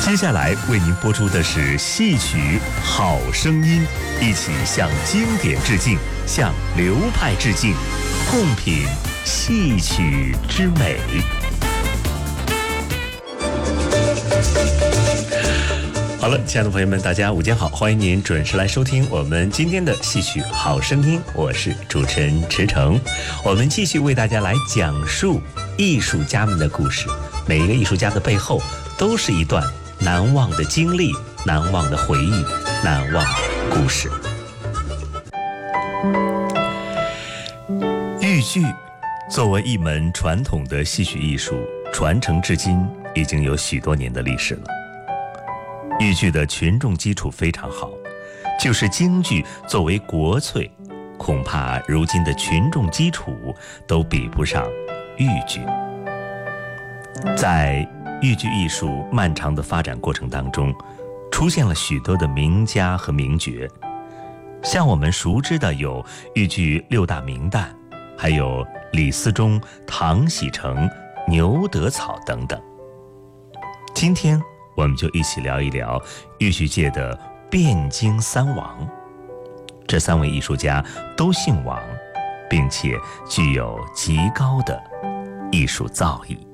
接下来为您播出的是戏曲好声音，一起向经典致敬，向流派致敬，共品戏曲之美。好了，亲爱的朋友们，大家午间好，欢迎您准时来收听我们今天的戏曲好声音，我是主持人池诚。我们继续为大家来讲述艺术家们的故事，每一个艺术家的背后都是一段难忘的经历，难忘的回忆，难忘的故事。豫剧作为一门传统的戏曲艺术，传承至今已经有许多年的历史了。豫剧的群众基础非常好，就是京剧作为国粹，恐怕如今的群众基础都比不上豫剧。在豫剧艺术漫长的发展过程当中，出现了许多的名家和名角，像我们熟知的有豫剧六大名旦，还有李思忠、唐喜成、牛德草等等。今天我们就一起聊一聊豫剧界的汴京三王。这三位艺术家都姓王，并且具有极高的艺术造诣。